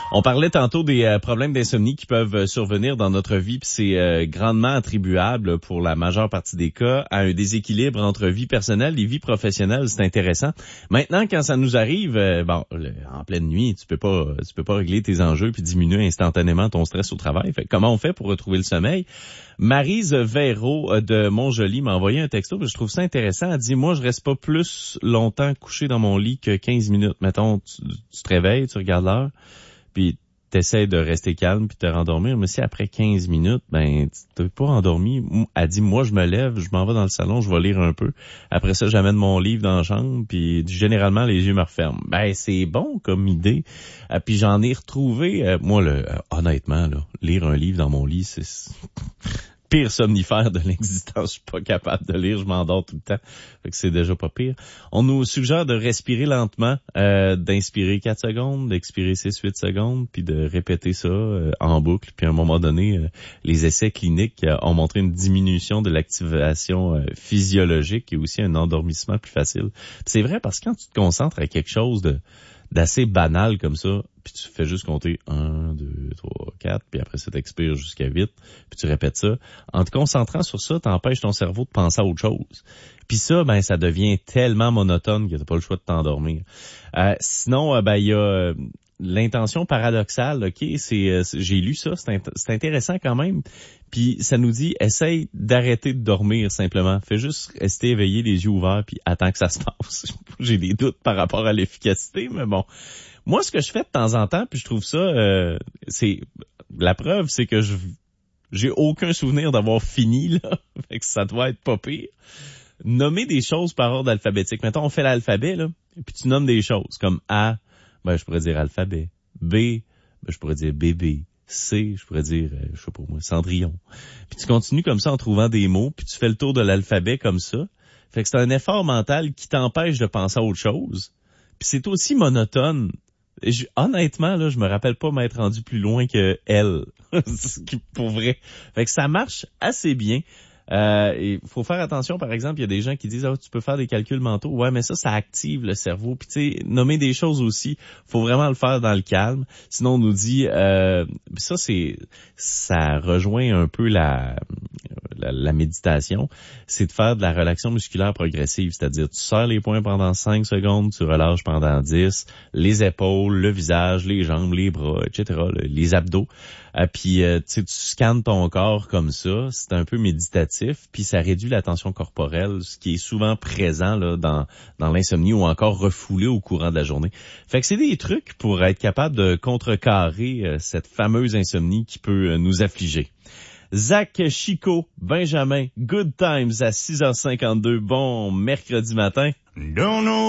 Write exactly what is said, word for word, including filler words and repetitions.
On parlait tantôt des euh, problèmes d'insomnie qui peuvent euh, survenir dans notre vie, puis c'est euh, grandement attribuable pour la majeure partie des cas à un déséquilibre entre vie personnelle et vie professionnelle. C'est intéressant. Maintenant, quand ça nous arrive, euh, bon, le, en pleine nuit, tu peux pas, tu peux pas régler tes enjeux puis diminuer instantanément ton stress au travail. Fait, comment on fait pour retrouver le sommeil? Maryse Véraud de Montjoly m'a envoyé un texto, puis je trouve ça intéressant. Elle dit, moi, je reste pas plus longtemps couché dans mon lit que quinze minutes. Mettons, tu, tu te réveilles, tu regardes l'heure, puis t'essaies de rester calme puis te rendormir, mais si après quinze minutes, ben, tu t'es pas endormi, elle dit, moi, je me lève, je m'en vais dans le salon, je vais lire un peu. Après ça, j'amène mon livre dans la chambre, puis généralement, les yeux me referment. Ben, c'est bon comme idée. Euh, puis j'en ai retrouvé, euh, moi, le, euh, honnêtement, là, lire un livre dans mon lit, c'est pire somnifère de l'existence. Je suis pas capable de lire, je m'endors tout le temps. Fait que c'est déjà pas pire. On nous suggère de respirer lentement, euh, d'inspirer quatre secondes, d'expirer six huit secondes, puis de répéter ça euh, en boucle. Puis à un moment donné, euh, les essais cliniques euh, ont montré une diminution de l'activation euh, physiologique et aussi un endormissement plus facile. Puis c'est vrai parce que quand tu te concentres à quelque chose de d'assez banal comme ça, puis tu fais juste compter un, deux, trois, quatre, puis après ça t'expires jusqu'à huit, puis tu répètes ça. En te concentrant sur ça, t'empêches ton cerveau de penser à autre chose. Puis ça, ben ça devient tellement monotone que t'as pas le choix de t'endormir. Euh, sinon, euh, ben il y a euh, l'intention paradoxale, ok, c'est, euh, c'est j'ai lu ça, c'est, int- c'est intéressant quand même. Puis ça nous dit, essaye d'arrêter de dormir simplement. Fais juste rester éveillé, les yeux ouverts, puis attends que ça se passe. J'ai des doutes par rapport à l'efficacité, mais bon. Moi, ce que je fais de temps en temps, puis je trouve ça, euh, c'est la preuve, c'est que je j'ai aucun souvenir d'avoir fini là, fait que ça doit être pas pire. Nommer des choses par ordre alphabétique. Mettons, on fait l'alphabet là, et puis tu nommes des choses comme A, ben je pourrais dire alphabet. B, ben je pourrais dire bébé. C, je pourrais dire, euh, je sais pas moi, Cendrillon. Puis tu continues comme ça en trouvant des mots, puis tu fais le tour de l'alphabet comme ça. Fait que c'est un effort mental qui t'empêche de penser à autre chose. Puis c'est aussi monotone. Et je, honnêtement, là, je me rappelle pas m'être rendu plus loin que elle. Pour vrai. Fait que ça marche assez bien. Euh, il faut faire attention, par exemple, il y a des gens qui disent ah, tu peux faire des calculs mentaux. Ouais, mais ça, ça active le cerveau. Puis tu sais, nommer des choses aussi, faut vraiment le faire dans le calme. Sinon, on nous dit euh, ça, c'est ça rejoint un peu la la, la méditation, c'est de faire de la relaxation musculaire progressive, c'est-à-dire tu serres les poings pendant cinq secondes, tu relâches pendant dix, les épaules, le visage, les jambes, les bras, et cetera, les abdos. Euh, puis euh, tu scannes ton corps comme ça, c'est un peu méditatif, puis ça réduit la tension corporelle, ce qui est souvent présent là dans dans l'insomnie ou encore refoulé au courant de la journée. Fait que c'est des trucs pour être capable de contrecarrer euh, cette fameuse insomnie qui peut euh, nous affliger. Zach Chico, Benjamin, Good Times à six heures cinquante-deux. Bon mercredi matin. Don't know.